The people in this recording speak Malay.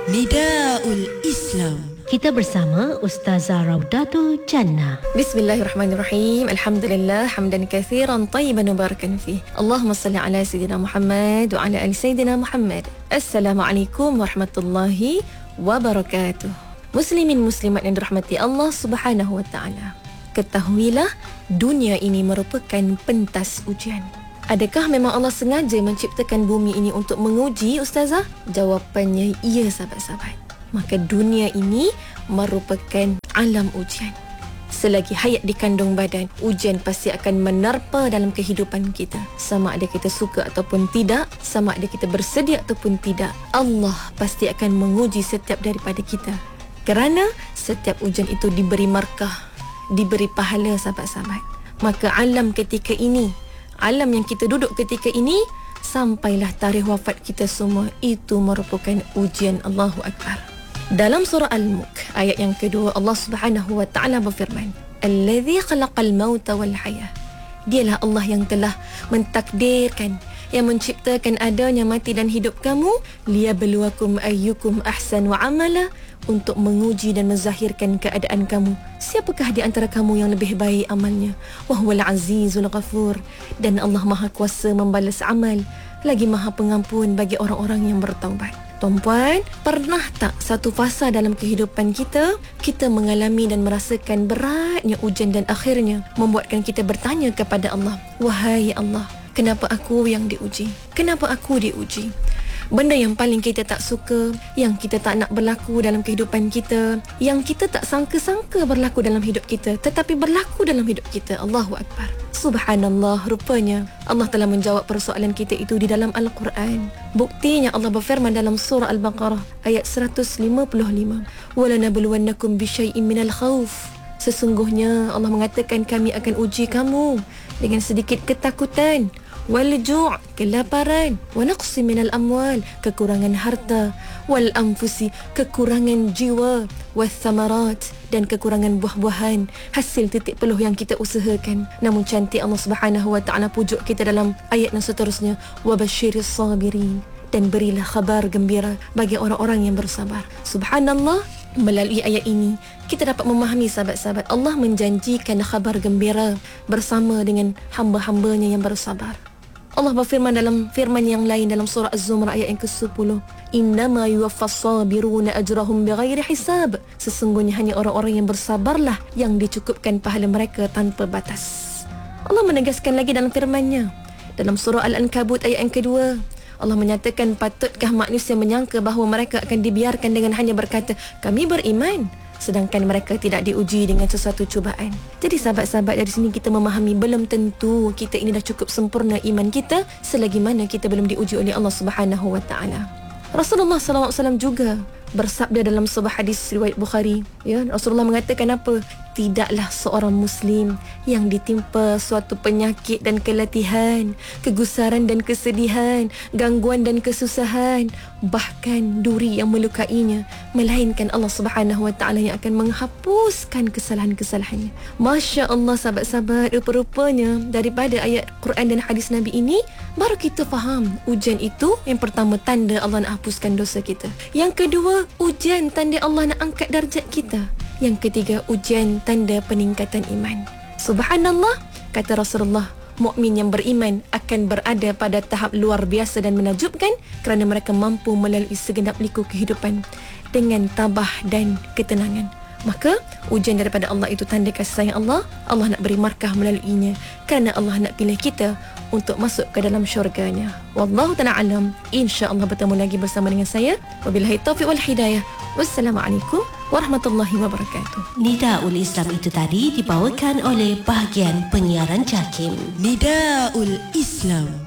Nidaul Islam. Kita bersama Ustazah Raudatul Jannah. Bismillahirrahmanirrahim. Alhamdulillah hamdan katsiran tayyiban mubarakan fih. Allahumma salli ala sayyidina Muhammad wa ala ali sayyidina Muhammad. Assalamualaikum warahmatullahi wabarakatuh. Muslimin muslimat yang dirahmati Allah Subhanahu wa taala. Ketahuilah dunia ini merupakan pentas ujian. Adakah memang Allah sengaja menciptakan bumi ini untuk menguji, Ustazah? Jawapannya ya, sahabat-sahabat. Maka dunia ini merupakan alam ujian. Selagi hayat di kandung badan, ujian pasti akan menerpa dalam kehidupan kita. Sama ada kita suka ataupun tidak, sama ada kita bersedia ataupun tidak, Allah pasti akan menguji setiap daripada kita. Kerana setiap ujian itu diberi markah, diberi pahala, sahabat-sahabat. Maka alam ketika ini, alam yang kita duduk ketika ini, sampailah tarikh wafat kita semua, itu merupakan ujian. Allahu Akbar. Dalam surah Al-Mulk ayat yang kedua, Allah Subhanahu wa taala berfirman, "Allazi khalaqal mauta wal hayah." Dialah Allah yang telah mentakdirkan, yang menciptakan adanya mati dan hidup kamu, liyabluwakum ayyukum ahsanu amala, untuk menguji dan menzahirkan keadaan kamu. Siapakah di antara kamu yang lebih baik amalnya? Wa huwal azizul ghafur. Dan Allah Maha Kuasa membalas amal, lagi Maha Pengampun bagi orang-orang yang bertaubat. Tuan-puan, pernah tak satu fasa dalam kehidupan kita mengalami dan merasakan beratnya ujian dan akhirnya membuatkan kita bertanya kepada Allah, "Wahai Allah, kenapa aku yang diuji? Kenapa aku diuji?" Benda yang paling kita tak suka, yang kita tak nak berlaku dalam kehidupan kita, yang kita tak sangka-sangka berlaku dalam hidup kita, tetapi berlaku dalam hidup kita. Allahu Akbar. Subhanallah, rupanya Allah telah menjawab persoalan kita itu di dalam Al-Quran. Buktinya Allah berfirman dalam surah Al-Baqarah ayat 155, "Walanabluwannakum bisyai'in minal khauf." Sesungguhnya Allah mengatakan kami akan uji kamu dengan sedikit ketakutan, wal ju', kelaparan, wa naqsi minal amwal, kekurangan harta, wal anfusi, kekurangan jiwa, was thamarat, dan kekurangan buah-buahan, hasil titik peluh yang kita usahakan. Namun cantik Allah Subhanahu wa taala pujuk kita dalam ayat yang seterusnya, wa basyiris sabirin, dan berilah khabar gembira bagi orang-orang yang bersabar. Subhanallah, melalui ayat ini kita dapat memahami, sahabat-sahabat, Allah menjanjikan khabar gembira bersama dengan hamba-hambanya yang bersabar. Allah berfirman dalam firman yang lain dalam surah Az-Zumar ayat yang ke-10, "Innama yuwaffas sabiruna ajrahum bighairi hisab." Sesungguhnya hanya orang-orang yang bersabarlah yang dicukupkan pahala mereka tanpa batas. Allah menegaskan lagi dalam firman-Nya dalam surah Al-Ankabut ayat yang kedua, Allah menyatakan, patutkah manusia menyangka bahawa mereka akan dibiarkan dengan hanya berkata, "Kami beriman," sedangkan mereka tidak diuji dengan sesuatu cubaan. Jadi sahabat-sahabat, dari sini kita memahami belum tentu kita ini dah cukup sempurna iman kita selagi mana kita belum diuji oleh Allah Subhanahu wa taala. Rasulullah SAW juga bersabda dalam sebuah hadis riwayat Bukhari, ya, Rasulullah mengatakan apa? Tidaklah seorang Muslim yang ditimpa suatu penyakit dan keletihan, kegusaran dan kesedihan, gangguan dan kesusahan, bahkan duri yang melukainya, melainkan Allah Subhanahu wa taala yang akan menghapuskan kesalahan-kesalahannya. Masya Allah, sahabat-sahabat, rupa-rupanya daripada ayat Quran dan hadis Nabi ini baru kita faham ujian itu, yang pertama tanda Allah nak hapuskan dosa kita, yang kedua ujian tanda Allah nak angkat darjat kita, yang ketiga ujian tanda peningkatan iman. Subhanallah, kata Rasulullah, mukmin yang beriman akan berada pada tahap luar biasa dan menakjubkan kerana mereka mampu melalui segenap liku kehidupan dengan tabah dan ketenangan. Maka ujian daripada Allah itu tanda kasih sayang Allah. Allah nak beri markah melaluinya kerana Allah nak pilih kita untuk masuk ke dalam syurganya. Wallahu ta'ala alam. InsyaAllah bertemu lagi bersama dengan saya. Wabillahi taufiq wal hidayah. Wassalamualaikum warahmatullahi wabarakatuh. Nidaul Islam itu tadi dibawakan oleh bahagian penyiaran JAKIM. Nidaul Islam.